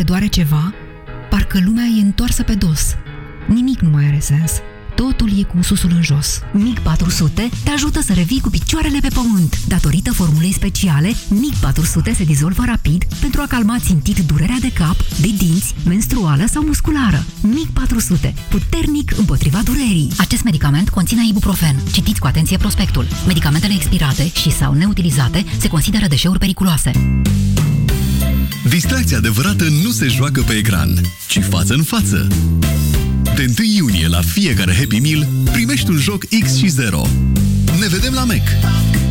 doare ceva, parcă lumea e întoarsă pe dos. Nimic nu mai are sens. Totul e cu susul în jos. MIG 400 te ajută să revii cu picioarele pe pământ. Datorită formulei speciale, MIG 400 se dizolvă rapid pentru a calma țintit durerea de cap, de dinți, menstruală sau musculară. MIG 400. Puternic împotriva durerii. Acest medicament conține ibuprofen. Citiți cu atenție prospectul. Medicamentele expirate și sau neutilizate se consideră deșeuri periculoase. Distracția adevărată nu se joacă pe ecran, ci față în față. De 1 iunie la fiecare Happy Meal primești un joc X și 0. Ne vedem la Mac!